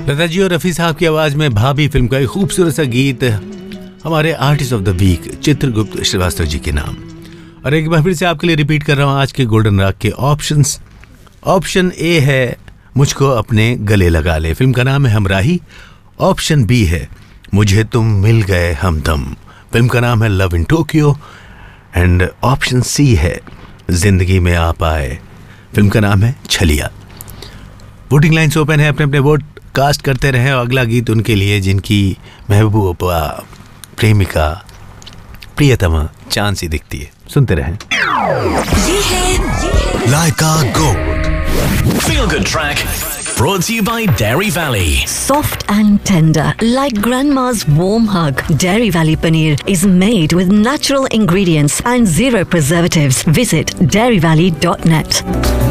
लता जी और रफी साहब की आवाज में भाभी फिल्म का एक खूबसूरत सा गीत हमारे artist of the week Chitragupta Srivastava ji के नाम। और एक बार फिर से आपके लिए रिपीट कर रहा हूँ आज के गोल्डन रॉक के ऑप्शंस। ऑप्शन ए है मुझको अपने गले लगा ले, फिल्म का नाम है हमराही। ऑप्शन बी है मुझे तुम मिल गए हमदम, फिल्म का नाम है love in Tokyo. And option C है जिंदगी में आप आए, फिल्म का नाम है छलिया। वोटिंग लाइन्स ओपन है, अपने अपने वोट कास्ट करते रहे। और अगला गीत उनके लिए जिनकी महबूबा, प्रेमिका, प्रियतमा चांद सी दिखती है। सुनते रहें। ये है लाइका gold Feel Good Track brought to you by Dairy Valley. soft and tender like grandma's warm hug. Dairy Valley paneer is made with natural ingredients and zero preservatives. Visit dairyvalley.net.